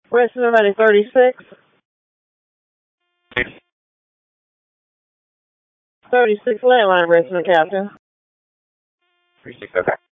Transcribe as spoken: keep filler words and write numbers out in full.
Resident Ready thirty-six. thirty-six landline, resident captain. thirty-six, okay.